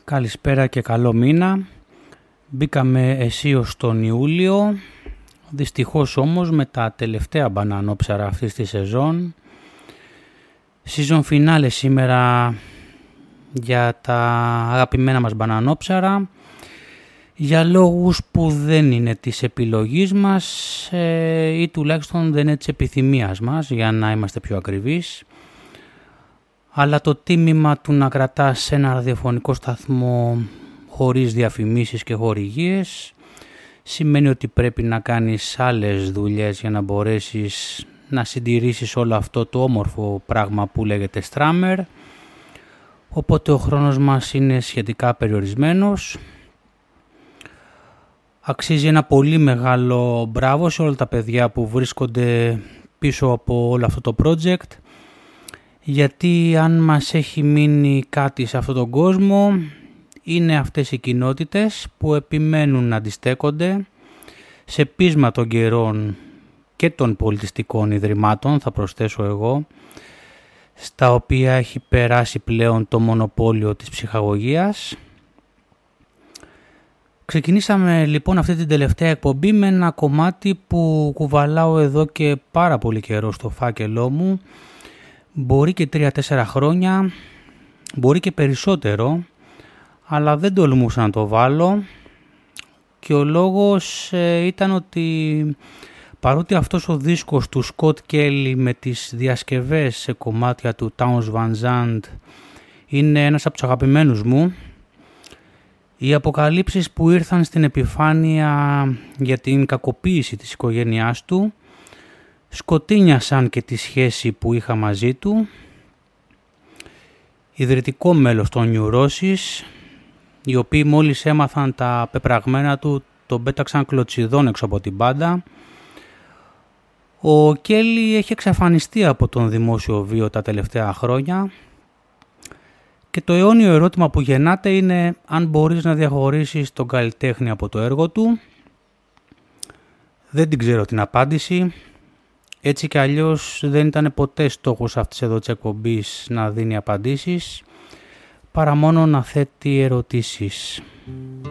Καλησπέρα και καλό μήνα. Μπήκαμε αισίως τον Ιούλιο, δυστυχώς όμως με τα τελευταία μπανανόψαρα αυτής της σεζόν. Season finale σήμερα για τα αγαπημένα μας μπανανόψαρα, για λόγους που δεν είναι της επιλογής μας ή τουλάχιστον δεν είναι της επιθυμίας μας, για να είμαστε πιο ακριβείς. Αλλά το τίμημα του να κρατάς ένα ραδιοφωνικό σταθμό χωρίς διαφημίσεις και χορηγίες σημαίνει ότι πρέπει να κάνεις άλλες δουλειές για να μπορέσεις να συντηρήσεις όλο αυτό το όμορφο πράγμα που λέγεται Strammer. Οπότε ο χρόνος μας είναι σχετικά περιορισμένος. Αξίζει ένα πολύ μεγάλο μπράβο σε όλα τα παιδιά που βρίσκονται πίσω από όλο αυτό το project, γιατί αν μας έχει μείνει κάτι σε αυτόν τον κόσμο είναι αυτές οι κοινότητες που επιμένουν να αντιστέκονται σε πείσμα των καιρών και των πολιτιστικών ιδρυμάτων, θα προσθέσω εγώ, στα οποία έχει περάσει πλέον το μονοπόλιο της ψυχαγωγίας. Ξεκινήσαμε λοιπόν αυτή την τελευταία εκπομπή με ένα κομμάτι που κουβαλάω εδώ και πάρα πολύ καιρό στο φάκελό μου. Μπορεί και 3-4 χρόνια, μπορεί και περισσότερο, αλλά δεν τολμούσα να το βάλω και ο λόγος ήταν ότι παρότι αυτός ο δίσκος του Scott Kelly με τις διασκευές σε κομμάτια του Townes Van Zandt είναι ένας από τους αγαπημένους μου, οι αποκαλύψεις που ήρθαν στην επιφάνεια για την κακοποίηση της οικογένειάς του σκοτίνιασαν και τη σχέση που είχα μαζί του. Ιδρυτικό μέλος των Neurosis, οι οποίοι μόλις έμαθαν τα πεπραγμένα του τον πέταξαν κλωτσιδών έξω από την μπάντα. Ο Κέλλι έχει εξαφανιστεί από τον δημόσιο βίο τα τελευταία χρόνια και το αιώνιο ερώτημα που γεννάται είναι αν μπορείς να διαχωρίσεις τον καλλιτέχνη από το έργο του. Δεν την ξέρω την απάντηση. Έτσι κι αλλιώς δεν ήταν ποτέ στόχος αυτής εδώ της εκπομπής να δίνει απαντήσεις, παρά μόνο να θέτει ερωτήσεις.